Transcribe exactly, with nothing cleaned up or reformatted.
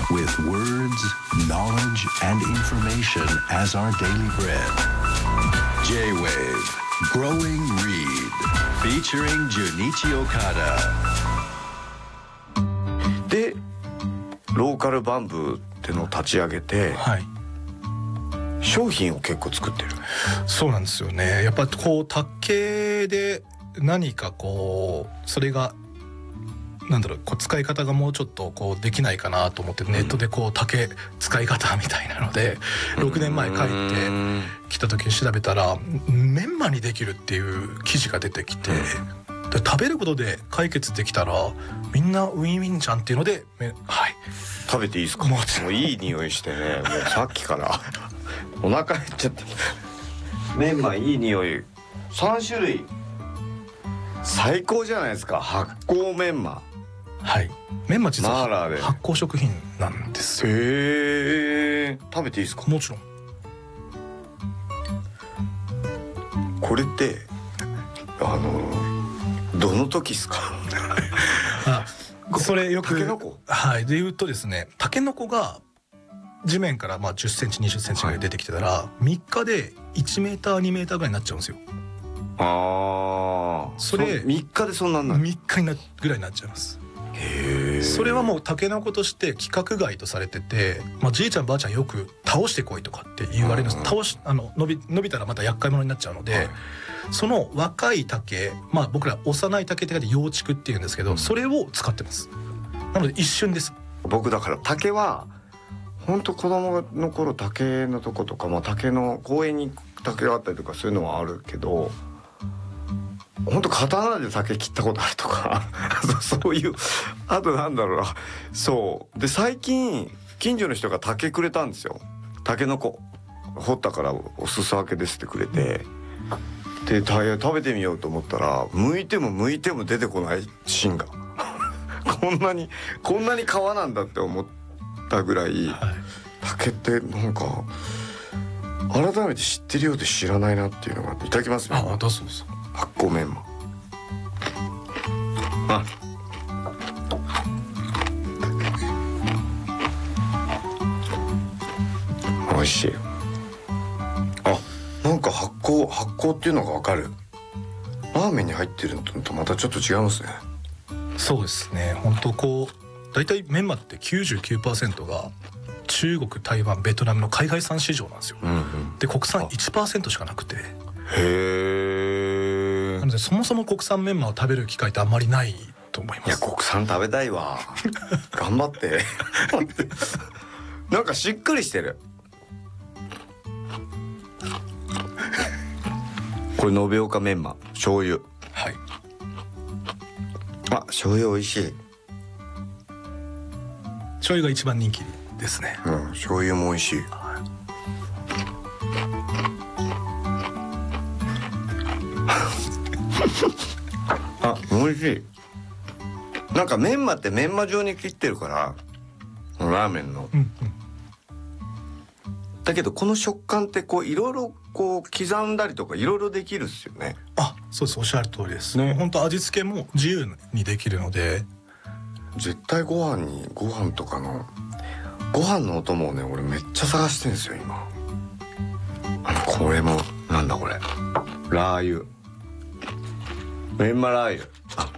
With words, knowledge, and information as our daily bread. J-Wave Growing Reed featuring Junichi Okada. でローカルバンブーってのを立ち上げて、 はい、 商品を結構作ってる。 そうなんですよね。やっぱりこう竹で何かこうそれがなんだろう、こう使い方がもうちょっとこうできないかなと思ってネットでこう竹使い方みたいなのでろくねんまえ帰ってきた時に調べたらメンマにできるっていう記事が出てきて、で食べることで解決できたらみんなウィンウィンじゃんっていうので、はい、 食べていいですか？ ももういい匂いしてね、もうさっきからお腹減っちゃって。メンマいい匂い。さん種類最高じゃないですか。発酵メンマ。 はい、メンマ実はマーラーで発酵食品なんですよ。 へえ。食べていいですか？ もちろん。 これってあのどの時ですか？ あ、それよくタケノコ、 はい、で言うとですね、タケノコが地面からまあじゅっセンチにじゅっセンチぐらい出てきてたら、はい、みっかでいちメーターにメーターぐらいになっちゃうんですよ。 ああ、 それみっかでそんなんなる。 みっかになぐらいになっちゃいます。 へえ。 それはもうタケノコとして規格外とされてて、まあ、じいちゃんばあちゃんよく倒してこいとかって言われるんです。倒しあの伸び伸びたらまた厄介者になっちゃうので、はい、その若い竹、まあ僕ら幼い竹って書いて幼竹っていうんですけど、うん、それを使ってます。なので一瞬です。 僕だから竹は本当子供の頃竹のとことか、まあ、竹の公園に竹があったりとかそういうのはあるけど、本当刀で竹切ったことあるとかそういう、あとなんだろうな、そうで最近近所の人が竹くれたんですよ。竹の子掘ったからお裾分けですってくれて、で食べてみようと思ったら剥いても剥いても出てこない芯がこんなにこんなに皮なんだって思ったぐらい、はい、竹ってなんか改めて知ってるようで知らないなっていうのが。いただきますね。 あ、どうぞどうぞ。 発酵メンマ。あ、美味しい。あ、なんか発酵発酵っていうのがわかる。ラーメンに入ってるのとまたちょっと違いますね。 そうですね。本当こうだいたいメンマって きゅうじゅうきゅうパーセント が中国、台湾、ベトナムの海外産市場なんですよ。うんうん、で国産 いちパーセント しかなくて。 へえ。 なのでそもそも国産メンマを食べる機会ってあんまりないと思います。 いや国産食べたいわ頑張ってなんかしっくりしてる。これ延岡メンマ醤油。 はい。 あ、醤油美味しい。 醤油が一番人気ですね。 うん、醤油も美味しい。あ、美味しい。なんかメンマってメンマ状に切ってるからラーメンの、うんうん、だけどこの食感ってこういろいろこう刻んだりとかいろいろできるっすよね。 あ、そうです、おっしゃる通りですね。本当味付けも自由にできるので、 絶対ご飯にご飯とかのご飯のお供をね、俺めっちゃ探してんですよ今。あのこれもなんだこれ、ラー油、メンマラー油。あ、